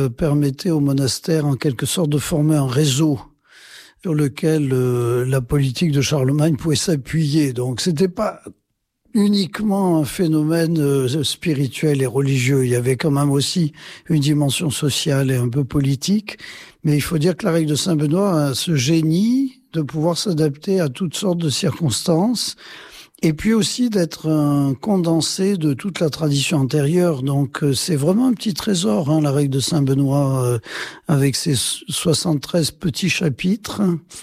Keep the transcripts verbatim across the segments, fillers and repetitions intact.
euh, permettait au monastère en quelque sorte de former un réseau sur lequel euh, la politique de Charlemagne pouvait s'appuyer. Donc c'était pas uniquement un phénomène euh, spirituel et religieux. Il y avait quand même aussi une dimension sociale et un peu politique. Mais il faut dire que la règle de Saint-Benoît a ce génie de pouvoir s'adapter à toutes sortes de circonstances. Et puis aussi d'être un condensé de toute la tradition antérieure. Donc euh, c'est vraiment un petit trésor, hein, la règle de Saint-Benoît, euh, avec ses soixante-treize petits chapitres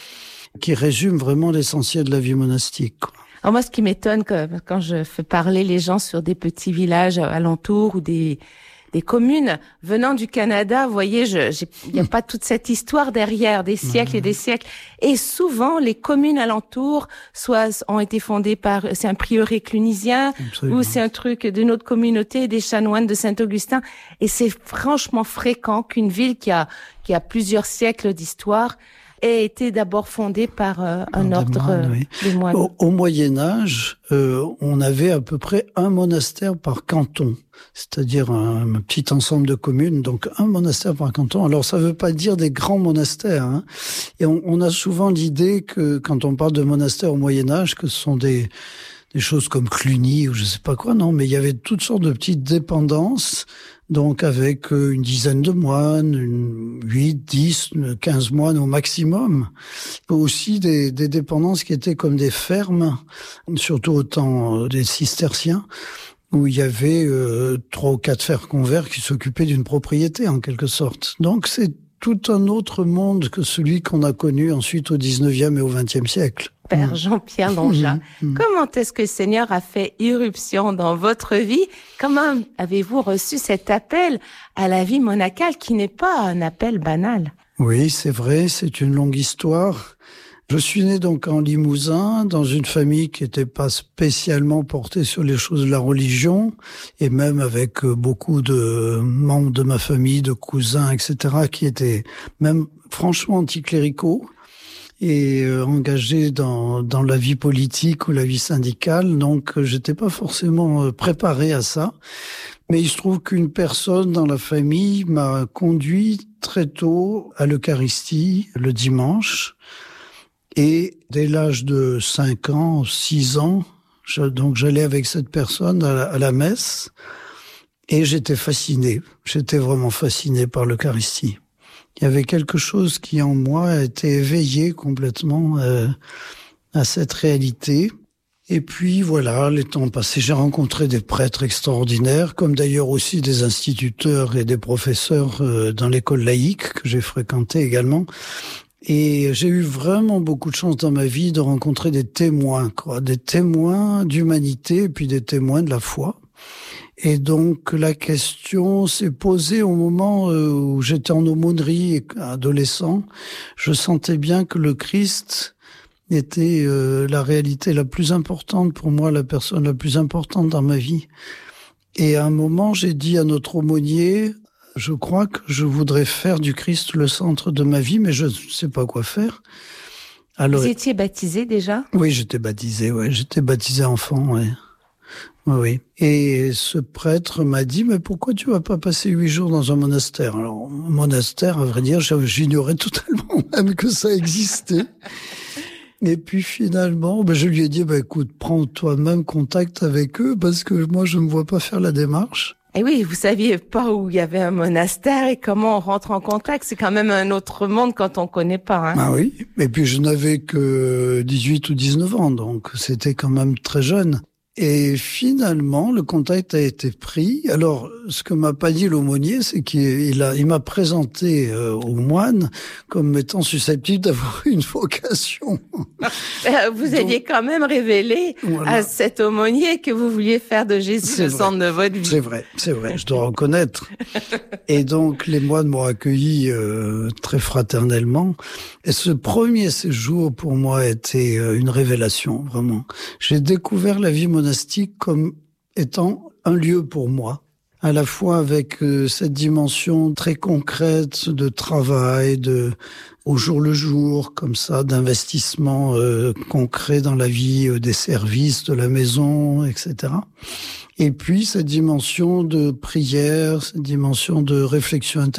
qui résument vraiment l'essentiel de la vie monastique, quoi. Alors moi, ce qui m'étonne quand, quand je fais parler les gens sur des petits villages alentours ou des des communes venant du Canada, vous voyez, je, j'ai, il n'y a pas toute cette histoire derrière, des siècles et des siècles. Et souvent, les communes alentours, soit ont été fondées par, c'est un prieuré clunisien, Absolument. Ou c'est un truc d'une autre communauté, des chanoines de Saint-Augustin. Et c'est franchement fréquent qu'une ville qui a, qui a plusieurs siècles d'histoire ait été d'abord fondée par euh, un ordre moines, oui. de moines. Au, au Moyen-Âge, euh, on avait à peu près un monastère par canton, c'est-à-dire un, un petit ensemble de communes, donc un monastère par canton. Alors ça ne veut pas dire des grands monastères, hein. Et on, on a souvent l'idée que quand on parle de monastères au Moyen-Âge, que ce sont des des choses comme Cluny ou je sais pas quoi, non, mais il y avait toutes sortes de petites dépendances, donc avec une dizaine de moines, une, huit, dix, quinze moines au maximum. Aussi des, des dépendances qui étaient comme des fermes, surtout au temps des cisterciens, où il y avait euh, trois ou quatre frères convers qui s'occupaient d'une propriété en quelque sorte. Donc c'est tout un autre monde que celui qu'on a connu ensuite au dix-neuvième et au vingtième siècle. Père Jean-Pierre Longin, mmh. comment est-ce que le Seigneur a fait irruption dans votre vie? Comment avez-vous reçu cet appel à la vie monacale qui n'est pas un appel banal? Oui, c'est vrai, c'est une longue histoire. Je suis né donc en Limousin, dans une famille qui n'était pas spécialement portée sur les choses de la religion, et même avec beaucoup de membres de ma famille, de cousins, et cetera, qui étaient même franchement anticléricaux et euh, engagés dans dans la vie politique ou la vie syndicale. Donc, euh, j'étais pas forcément euh, préparé à ça. Mais il se trouve qu'une personne dans la famille m'a conduit très tôt à l'Eucharistie le dimanche. Et dès l'âge de cinq ans, six ans, je, donc j'allais avec cette personne à la, à la messe et j'étais fasciné. J'étais vraiment fasciné par l'Eucharistie. Il y avait quelque chose qui en moi a été éveillé complètement euh, à cette réalité. Et puis voilà, les temps passés, j'ai rencontré des prêtres extraordinaires, comme d'ailleurs aussi des instituteurs et des professeurs euh, dans l'école laïque que j'ai fréquentée également. Et j'ai eu vraiment beaucoup de chance dans ma vie de rencontrer des témoins, quoi, des témoins d'humanité et puis des témoins de la foi. Et donc la question s'est posée au moment où j'étais en aumônerie, adolescent. Je sentais bien que le Christ était euh, la réalité la plus importante pour moi, la personne la plus importante dans ma vie. Et à un moment, j'ai dit à notre aumônier, je crois que je voudrais faire du Christ le centre de ma vie, mais je ne sais pas quoi faire. Alors, vous étiez baptisé déjà ? Oui, j'étais baptisé, ouais. J'étais baptisé enfant, ouais. Oui, oui. Et ce prêtre m'a dit, mais pourquoi tu vas pas passer huit jours dans un monastère ? Alors, un monastère, à vrai dire, j'ignorais totalement même que ça existait. Et puis finalement, ben, je lui ai dit, ben, écoute, prends toi-même contact avec eux, parce que moi, je ne me vois pas faire la démarche. Et oui, vous saviez pas où il y avait un monastère et comment on rentre en contact. C'est quand même un autre monde quand on connaît pas, hein. Ah oui. Et puis je n'avais que dix-huit ou dix-neuf ans, donc c'était quand même très jeune. Et finalement, le contact a été pris. Alors, ce que m'a pas dit l'aumônier, c'est qu'il a, il m'a présenté euh, au moine comme étant susceptible d'avoir une vocation. Vous aviez quand même révélé voilà. à cet aumônier que vous vouliez faire de Jésus c'est le vrai. centre de votre vie. C'est vrai, c'est vrai, je dois reconnaître. Et donc, les moines m'ont accueilli euh, très fraternellement. Et ce premier séjour, pour moi, a été euh, une révélation, vraiment. J'ai découvert la vie monastique comme étant un lieu pour moi, à la fois avec euh, cette dimension très concrète de travail, de au jour le jour, comme ça, d'investissement euh, concret dans la vie euh, des services, de la maison, et cetera. Et puis cette dimension de prière, cette dimension de réflexion intellectuelle.